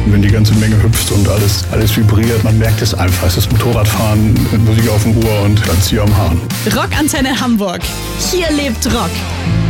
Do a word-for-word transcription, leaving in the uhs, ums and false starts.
wenn die ganze Menge hüpft und alles, alles vibriert, man merkt es einfach. Es ist Motorradfahren, Musik auf dem Ohr und dann Zieh am Hahn. Rockantenne Hamburg. Hier lebt Rock.